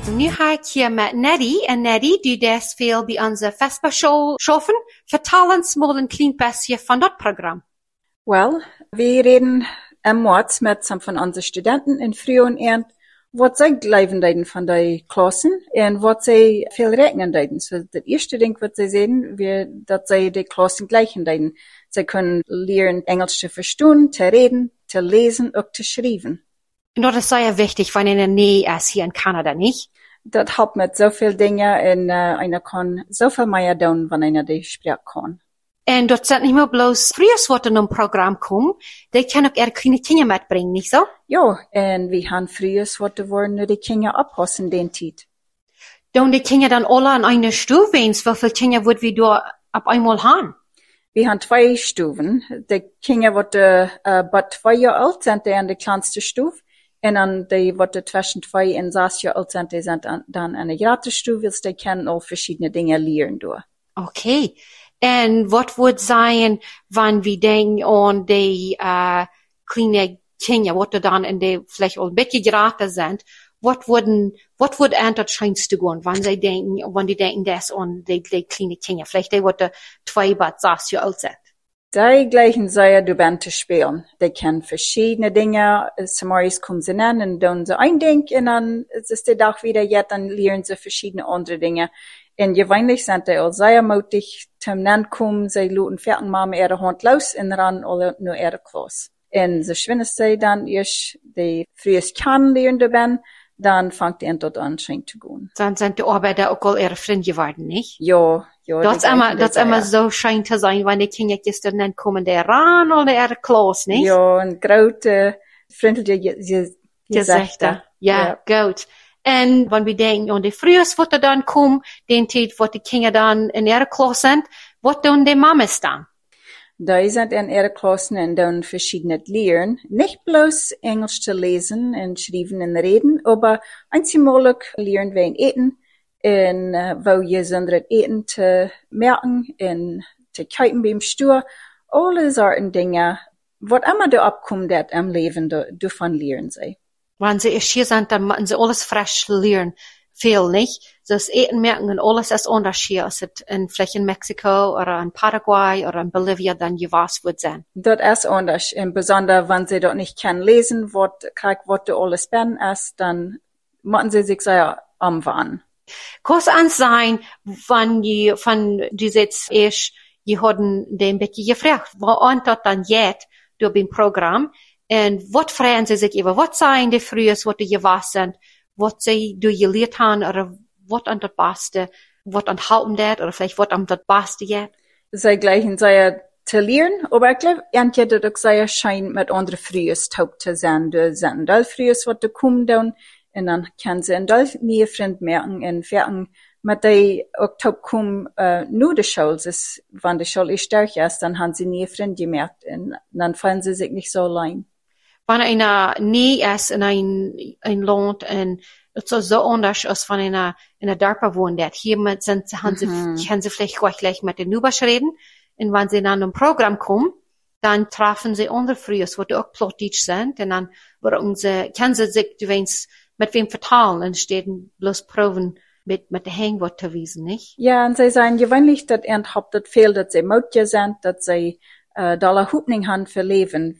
Nu ga ik hier met Neddy. En Neddy, die des veel bij onze Vespa-show schaffen. Vertel ons mal een klein beetje van dat programma. Well, we reden maart met some van onze studenten in Früh en wat zij blijven deiden van die klassen en wat zij veel rekenen deiden. So, het eerste ding wat zij zeggen, dat zij die klassen gleichen deiden. Zij kunnen leren Engels te verstaan, te reden, te lezen, ook te schrijven. En dat is zeer wichtig, wanneer er nie is hier in Canada, niet? Dat helpt met zoveel dingen en einer kan zoveel meer doen wanneer einer die spreekt kan. En dat zijn niet meer bloos vriers wat in een programma komen. Die kunnen ook er kleine kinderen metbrengen, niet zo? Ja, en we gaan vroeger wat er worden nu die kinderen oppassen den tijd. Doen die kinderen dan alle aan eine Stufe wens? Hoeveel kinderen worden we daar op einmal haben? We gaan 2 stufen. De kinderen worden bad 2 jaar oud zijn die aan de kleinste stoef. En dan die worden tussen 2 en 6 jaar oud zijn die zijn dan aan de grote stoef. Dus die kunnen al verschillende dingen leren door. Okay. En wat wordt zijn, wanneer we denken aan die kleine kinderen, wat er dan in die vielleicht al een beetje groter zijn, wat wordt aan dat schijnste gaan, wanneer die denken des aan die kleine kinderen, vielleicht die worden 2 bis 6 jaar oud zijn. Die gleichen zij du bent te spelen. Die kennen verschillende dingen. Sometimes komen ze aan en doen ze een ding en dan is de dag wieder jet, dan leren ze verschillende andere dingen. En gewöhnlich sind die al sehr mutig zum Nankommen. Sie luten fertig mal mit ihrer Hand los und ran alle nur ihre Klasse. Und so schwindet sie dann erst die frühest kennenlernende ben, dann fängt die dort an schön zu gehen. Dann sind die Arbeiter auch all ihre Freunde geworden, nicht? Ja. Das ist immer so schön zu sein, wenn die Kinder gestern dann kommen, die ran alle ihre Klasse, nicht? Ja, und große, freundliche Gesichter. Ja, gut. En wanneer we denken aan de vroegers wat er dan komt, den tijd wat de kinderen dan in ihre Klasse sind, wat doen de mamas dan? Die sind in ihre Klassen und dann verschiedene Lehren. Nicht bloß Englisch zu lesen und schreiben und reden, aber einzigartig lernen wir eten, und wo je zonder eten te merken und te kijken beim Stuur. Alle Sorten Dinge, wat immer da abkommt, dat am Leben, davon lernen sie. Wenn sie erst hier sind, dann müssen sie alles frisch lernen. Viel, nicht? Das Eten merken und alles ist anders hier, als es vielleicht in Mexiko oder in Paraguay oder in Bolivien dann jeweils wird sein. Das ist anders. Besonders wenn sie dort nicht können lesen, was da alles ben ist, dann müssen sie sich sehr anwenden. Kann es sein, wenn die jetzt erst, die haben den bisschen gefragt, wo das dann jetzt durch das Programm, und was fragen sie sich über, was seien die frühers, was die jeweils sind, was sie durchgelehrt haben, oder was an das Beste, was an halten dat, oder vielleicht was an das Beste jetzt. Sie gleichen sehr zu lernen, aber ich glaube, eigentlich das auch sehr scheint mit anderen frühers taub zu sein. Da sind all frühers, was da kommen dann, und dann können sie all neue Freunde merken, und fertig mit die auch taub kommen, nur die Schule ist, wenn die Schule stark ist, dann haben sie neue Freunde gemerkt, und dann fühlen sie sich nicht so allein. Wenn einer nie ist in ein Land, und es ist so anders, als wenn einer in einer Dörper wohnt, hier können sie vielleicht gleich mit den Nubers reden, und wenn sie dann im Programm kommen, dann treffen sie andere Frühers, die auch Plattdeutsch sind, und dann können sie sich mit wem vertalen, und stehen bloß Proben mit der Hängewood zu wiesen, nicht? Ja, und sie sagen gewöhnlich, dass das fehlt, dass sie Mädchen sind, dass sie da Hoffnung haben für Leben,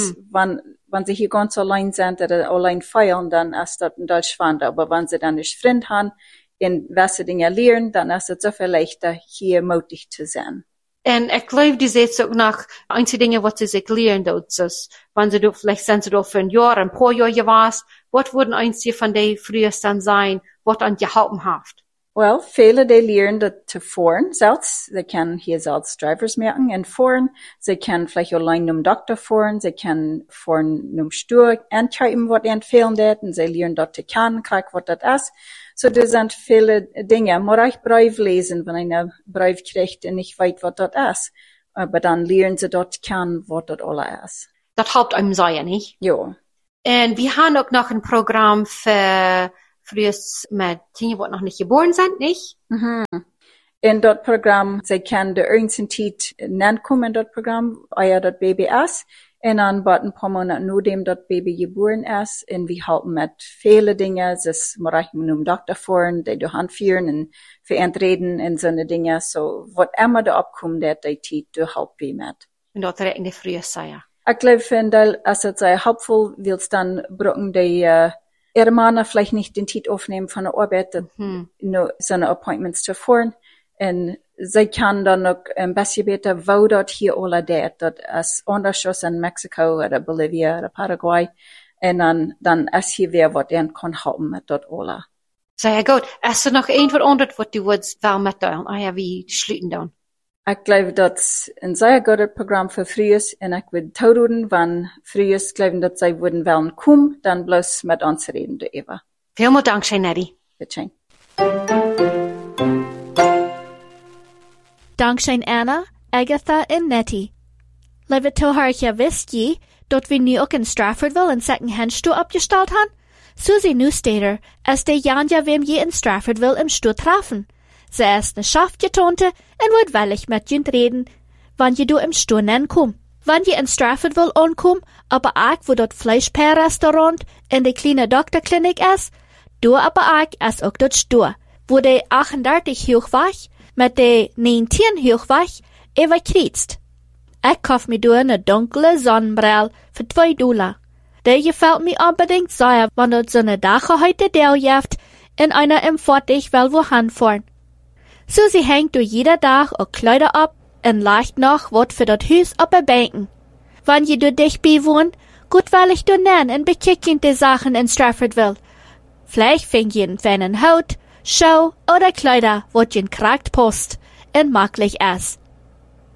wenn sie hier ganz allein sind oder allein feiern, dann ist das ein Deutsch spannend. Aber wenn sie dann nicht Freund haben, in was sie Dinge lernen, dann ist es so viel leichter, hier mutig zu sein. Und ich glaube, die sieht auch nach einzelne Dinge, was sie sich lernen, das, wenn sie vielleicht sind sie da für ein Jahr, ein paar Jahre was, was würden einzelne von den frühest dann sein, was an geholfen hat? Well, viele, die lernen das zu fahren selbst. Sie können hier selbst Drivers merken und fahren. Sie können vielleicht allein zum Doktor fahren. Sie können fahren zum Stuhl, entscheiden, was ihnen fehlen wird. Und sie lernen dort zu kennen, was das ist. So, das sind viele Dinge. Man ich Brief lesen, wenn einer Brief kriegt und nicht weiß, was das ist. Aber dann lernen sie dort kennen, was das alles ist. Das hilft einem sehr, nicht? Ja. Und wir haben auch noch ein Programm für früher mit Kindern, die noch nicht geboren sind, nicht? Mhm. In dat Programm, sie können de ersten Tijd nankomen in dat Programm, euer dat Baby ist, En dan wat een paar maanden nadat dat baby geboren is, en we helpen met vele dingen, dus maar ik moet een dokter voeren, die de hand vieren en verontreden en zo'n dingen, so wat immer er opkomt, dat die tijd, daar helpen we met. En dat rekende vroeg zei. Ik glaube, als het sehr helpful willst, dann brauchen die ihre Männer vielleicht nicht den Zeit aufnehmen von der Arbeit, nur seine Appointments zu fahren. Und sie kann dann noch ein bisschen besser, wo dort hier alle dat. Das ist anders als in Mexiko oder Bolivia oder Paraguay. Und dann ist hier wer, was er kann helfen mit dort alle. Sehr gut. Ist er noch ein verandert, was du willst, wel mit da? Ja, wie schließen dann? Ik glaube dat het een zeer goed programma voor früh is en ik wil toedoen, wanneer früh is, glaube dat zij willen willen komen, dan bloos met ons reden door Eva. Veel dank, Nettie. Bitte. Dankzij Anna, Agatha en Nettie. Lieve toehoortje, wist je dat we nu ook in Straffordville een second-hand stoel opgesteld hebben? Susie Newstater is de Janja wem je in Straffordville im stoel trafen. Ze is een Schaftgetante en wordt wellig met je reden, wanneer je du im Stoel nenkom. Wanneer je in Straffordville aankom, aber ook wo dat Fleischpeer-Restaurant en de kleine dokterklinik is, du aber ook is ook dat stoel, wo de 38 hoogweg met de 19 hoogweg overkrietst. Ik kof me door een donkere zonnebril voor $2. Die gefällt mir unbedingt sehr, wenn dat zo'n dag heute deeljaft in einer im Fortig wel wo handfahren. Susie hängt durch jeder Tag auch Kleider ab und leicht noch wat für dat Haus auf der Bänken. Wann je du dich bewohnt, gut weil ich du nenn und bekicken die Sachen in Straffordville. Vielleicht fing je einen feinen Haut, Schau oder Kleider, wat je kragt post und maglich ist.